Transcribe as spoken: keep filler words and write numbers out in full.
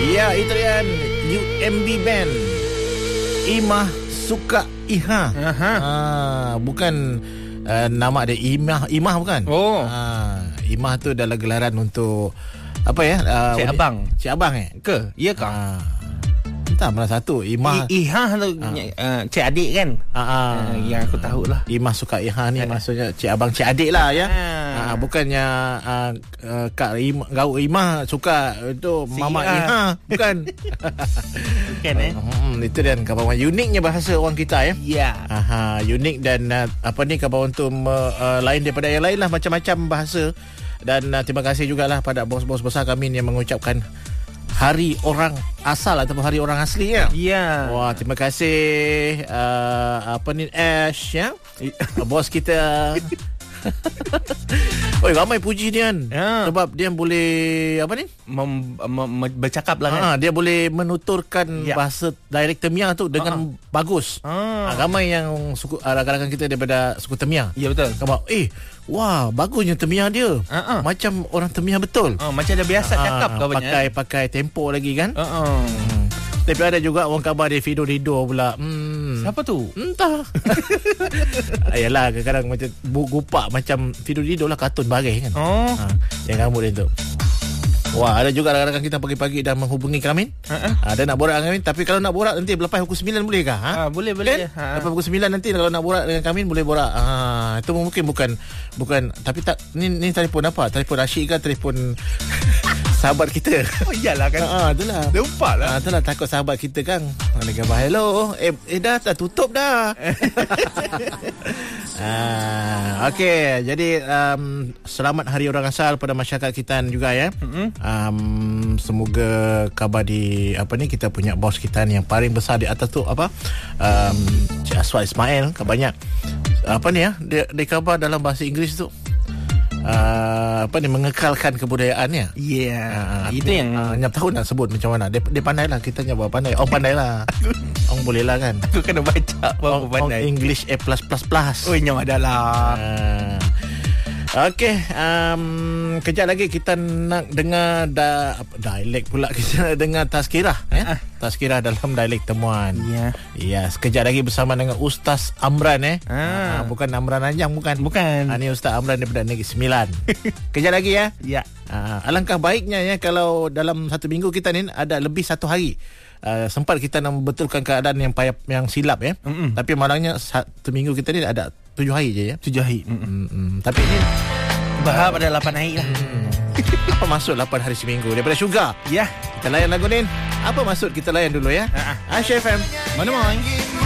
Ya, itu dia U M B Band. Imah Suka Iha. Aha. Ah, bukan uh, nama dia Imah, Imah bukan? Oh. Ah, Imah tu adalah gelaran untuk apa ya? Uh, Cik Abang. Cik Abang eh? Ke? Ya ke? Ah. Entah mana satu. Imah I, Iha tu Ah. uh, cik adik kan? ah, ah. Uh, yang aku tahu lah. Imah Suka Iha ni maksudnya Cik Abang Cik Adik lah ya. Ah. Ah, bukannya uh, uh, Kak Imah, Gau Imah suka itu Si Mama Iha. Iha, bukan. Bukan eh? Hmm, itu dia kawan uniknya bahasa orang kita ya. Ya. Aha, unik dan uh, apa ni kawan untuk uh, lain daripada yang lain lah, macam-macam bahasa. Dan uh, terima kasih jugalah pada bos-bos besar kami yang mengucapkan Hari Orang Asal ataupun Hari Orang Asli ya. Ya. Wah, terima kasih uh, apa ni Ash ya. Bos kita. Oi, ramai puji dia kan. Ya. Sebab dia boleh apa ni? Mem, mem, mem, bercakap lah kan? Ha, dia boleh menuturkan Ya. bahasa dialek Temia tu dengan Ha. bagus. Ah. Ha, ramai yang suku uh, rakan-rakan kita daripada suku Temia. Ya betul. Kau eh, wah, bagusnya Temia dia. Ha, ha. Macam orang Temia betul. Oh, macam dah biasa cakap Ah, kau banyak. pakai pakai tempo lagi kan? Uh, uh. Hmm. Tapi ada juga orang khabar dia Fido Rido pula. Hmm. Siapa tu? Entah. Ayalah, kadang-kadang macam bu- gupak macam Fido Rido lah, kartun bagai kan. Oh. Ha, yang rambut dia tu. Wah, ada juga rakan-rakan kita pagi-pagi dah menghubungi kami. Uh-uh. Ha, dia nak borak dengan kami. Tapi kalau nak borak nanti lepas pukul sembilan boleh kah? Ha? Ah, boleh boleh. Kan? Ha. Lepas pukul sembilan nanti kalau nak borak dengan kami boleh borak. Ha, itu mungkin bukan bukan tapi tak ni ni telefon apa? Telefon Rashid ke telefon sahabat kita? Oh iyalah kan. Ha, itulah. Lupa lah. Ah, itulah takut sahabat kita kan. Ada gambar hello. Eh, eh dah dah tutup dah. ah, okey, jadi um, selamat Hari Orang Asal pada masyarakat kita juga ya. Mm-hmm. Um, semoga khabar di apa ni kita punya bos kita ni yang paling besar di atas tu apa? Um, Cik Aswad Ismail banyak apa ni ya? Dia, dia khabar dalam bahasa Inggeris tu. Uh, apa ni mengekalkan kebudayaannya. Ya. Yeah. Ah, Itu yang uh, nyap tahu nak sebut macam mana. Dia, dia pandai lah. Kita nyap pandai. Oh pandai lah. Orang boleh lah kan. aku kena baca apa Orang, pandai. orang English A plus plus plus. Oh nyam adalah. Uh, Okey, um, kejap lagi kita nak dengar da, dialek pula kita nak dengar tazkirah eh? Ah. Tazkirah dalam dialek temuan. Ya. Ya, sekejap lagi bersama dengan Ustaz Amran eh. Ah. Ah, bukan Amran Anjang bukan. Bukan. Ah, ni Ustaz Amran daripada Negeri Sembilan. Kejap lagi ya. Ya. Uh, alangkah baiknya ya kalau dalam satu minggu kita ni ada lebih satu hari uh, sempat kita nak membetulkan keadaan yang payah, yang silap ya. Mm-mm. Tapi malangnya satu minggu kita ni ada tujuh hari je ya. Tujuh hari. Mm-mm. Tapi ini Bahar pada lapan hari lah. hmm, apa maksud lapan hari seminggu daripada Sugar? Ya. Kita layan lagu ni. Apa maksud kita layan dulu ya? Ah, Aisyah F M. Mana mai?